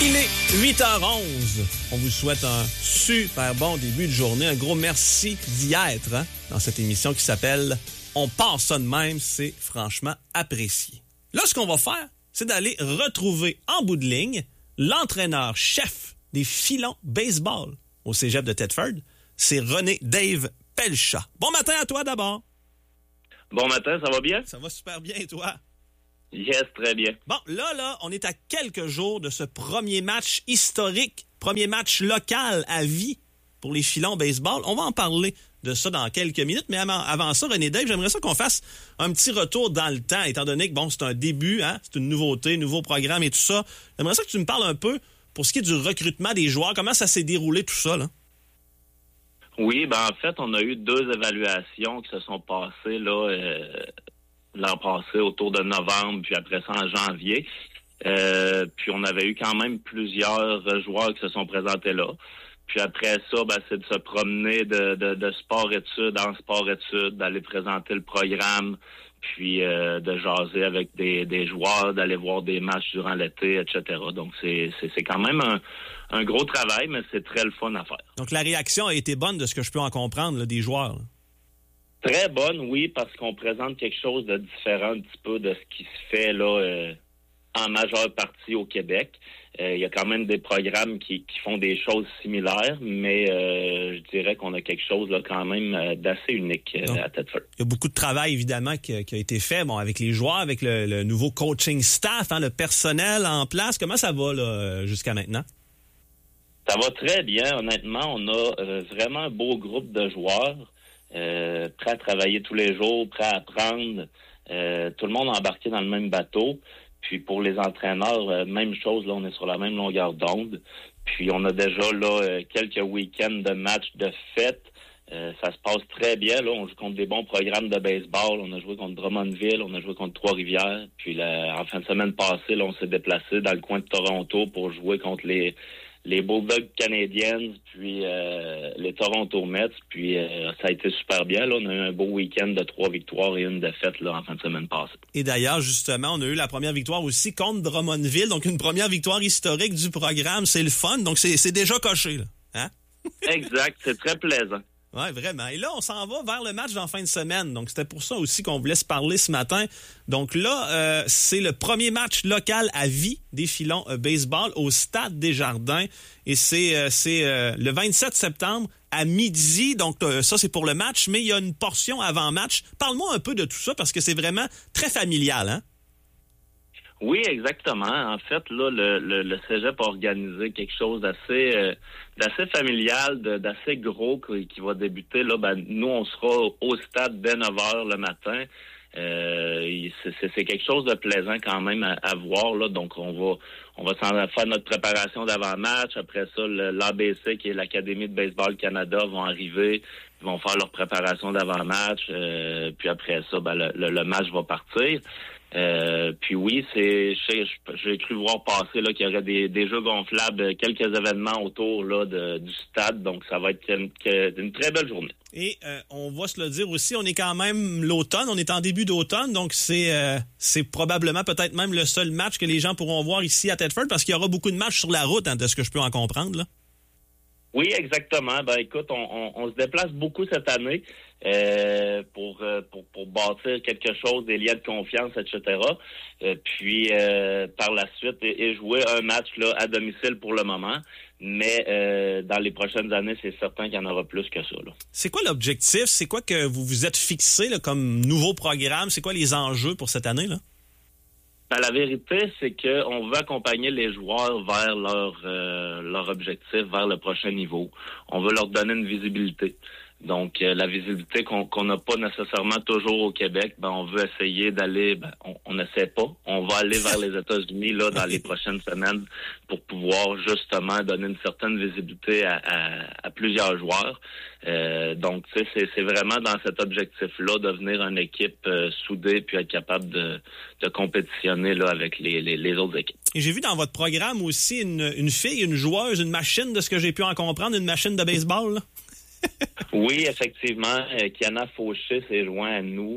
Il est 8h11. On vous souhaite un super bon début de journée. Un gros merci d'y être dans cette émission qui s'appelle « On part ça de même ». C'est franchement apprécié. Là, ce qu'on va faire, c'est d'aller retrouver en bout de ligne l'entraîneur-chef des Filons baseball au cégep de Thetford. C'est René Dave Pelchat. Bon matin à toi d'abord. Bon matin, ça va bien? Ça va super bien et toi? Yes, très bien. Bon, là, on est à quelques jours de ce premier match historique, premier match local à vie pour les Filons baseball. On va en parler de ça dans quelques minutes, mais avant ça, René Dave, j'aimerais ça qu'on fasse un petit retour dans le temps, étant donné que, bon, c'est un début, c'est une nouveauté, nouveau programme et tout ça. J'aimerais ça que tu me parles un peu, pour ce qui est du recrutement des joueurs, comment ça s'est déroulé tout ça, là? Oui, en fait, on a eu 2 évaluations qui se sont passées, l'an passé, autour de novembre, puis après ça, en janvier. Puis on avait eu quand même plusieurs joueurs qui se sont présentés là. Puis après ça, c'est de se promener de sport-études en sport-études, d'aller présenter le programme, puis de jaser avec des joueurs, d'aller voir des matchs durant l'été, etc. Donc, c'est quand même un gros travail, mais c'est très le fun à faire. Donc, la réaction a été bonne de ce que je peux en comprendre, là, des joueurs, là. Très bonne, oui, parce qu'on présente quelque chose de différent un petit peu de ce qui se fait là en majeure partie au Québec. Il y a quand même des programmes qui font des choses similaires, mais je dirais qu'on a quelque chose là quand même d'assez unique à Thetford. Il y a beaucoup de travail, évidemment, qui a été fait avec les joueurs, avec le nouveau coaching staff, le personnel en place. Comment ça va là, jusqu'à maintenant? Ça va très bien, honnêtement. On a vraiment un beau groupe de joueurs. Prêt à travailler tous les jours, prêt à apprendre. Tout le monde a embarqué dans le même bateau. Puis pour les entraîneurs, même chose, là, on est sur la même longueur d'onde. Puis on a déjà là quelques week-ends de matchs de fête. Ça se passe très bien. Là, on joue contre des bons programmes de baseball. On a joué contre Drummondville, on a joué contre Trois-Rivières. Puis en fin de semaine passée, là, on s'est déplacé dans le coin de Toronto pour jouer contre les Bulldogs canadiennes, puis les Toronto Mets, puis ça a été super bien. Là, on a eu un beau week-end de 3 victoires et 1 défaite là, en fin de semaine passée. Et d'ailleurs, justement, on a eu la première victoire aussi contre Drummondville, donc une première victoire historique du programme. C'est le fun, donc c'est déjà coché, là. Hein? Exact, c'est très plaisant. Oui, vraiment. Et là, on s'en va vers le match d'en fin de semaine. Donc, c'était pour ça aussi qu'on voulait se parler ce matin. Donc là, c'est le premier match local à vie des Filons baseball au Stade Desjardins. Et c'est le 27 septembre à midi. Donc, ça, c'est pour le match. Mais il y a une portion avant-match. Parle-moi un peu de tout ça parce que c'est vraiment très familial, hein? Oui, exactement. En fait, là, le cégep a organisé quelque chose d'assez familial, d'assez gros qui va débuter. Là, nous, on sera au stade dès 9h le matin. C'est quelque chose de plaisant quand même à voir. Là. Donc, on va faire notre préparation d'avant-match. Après ça, l'ABC, qui est l'Académie de baseball Canada, vont arriver. Ils vont faire leur préparation d'avant-match. Puis après ça, le match va partir. Puis oui, j'ai cru voir passer là qu'il y aurait des jeux gonflables, quelques événements autour là du stade, donc ça va être une très belle journée. Et on va se le dire aussi, on est quand même l'automne, on est en début d'automne, donc c'est probablement peut-être même le seul match que les gens pourront voir ici à Thetford, parce qu'il y aura beaucoup de matchs sur la route, de ce que je peux en comprendre, là. Oui, exactement. Écoute, on se déplace beaucoup cette année pour bâtir quelque chose, des liens de confiance, etc. Puis par la suite, et jouer un match là à domicile pour le moment. Mais dans les prochaines années, c'est certain qu'il y en aura plus que ça, là. C'est quoi l'objectif? C'est quoi que vous vous êtes fixé là, comme nouveau programme? C'est quoi les enjeux pour cette année, là? La vérité, c'est qu'on veut accompagner les joueurs vers leur objectif, vers le prochain niveau. On veut leur donner une visibilité. Donc, la visibilité qu'on n'a pas nécessairement toujours au Québec, on veut essayer d'aller, on n'essaie pas, on va aller vers les États-Unis là dans les prochaines semaines pour pouvoir justement donner une certaine visibilité à plusieurs joueurs. Donc, tu sais, c'est vraiment dans cet objectif-là, devenir une équipe soudée puis être capable de compétitionner là avec les autres équipes. Et j'ai vu dans votre programme aussi une fille, une joueuse, une machine, de ce que j'ai pu en comprendre, une machine de baseball, là. Oui, effectivement. Kiana Fauché s'est joint à nous.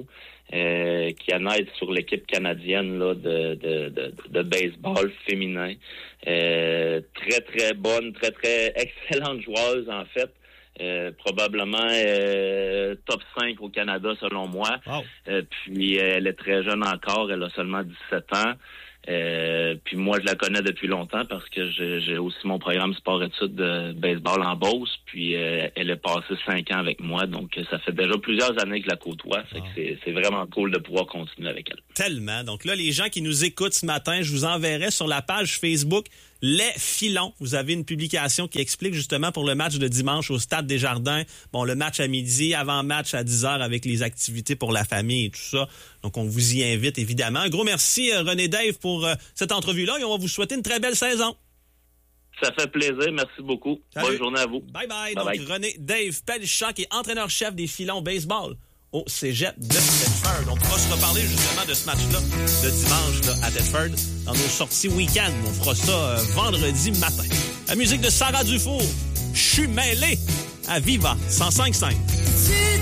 qui en aide sur l'équipe canadienne là, de baseball féminin. Très, très bonne, très, très excellente joueuse, en fait. Probablement top 5 au Canada, selon moi. Wow. Puis elle est très jeune encore, elle a seulement 17 ans. Puis moi, je la connais depuis longtemps parce que j'ai aussi mon programme sport-études de baseball en Beauce. Puis elle est passée 5 ans avec moi. Donc, ça fait déjà plusieurs années que je la côtoie. Fait que c'est vraiment cool de pouvoir continuer avec elle. Tellement. Donc là, les gens qui nous écoutent ce matin, je vous enverrai sur la page Facebook Les Filons. Vous avez une publication qui explique justement pour le match de dimanche au Stade des Jardins. Bon, le match à midi, avant-match à 10h avec les activités pour la famille et tout ça. Donc, on vous y invite, évidemment. Un gros merci, René Dave, pour cette entrevue-là et on va vous souhaiter une très belle saison. Ça fait plaisir. Merci beaucoup. Salut. Bonne journée à vous. Bye-bye. Donc, René Dave Pellichat, qui est entraîneur-chef des Filons baseball au cégep de Thetford. On pourra se reparler justement de ce match-là de dimanche là, à Thetford dans nos sorties week-end. On fera ça vendredi matin. La musique de Sarah Dufour, Je suis mêlé à Viva 105.5.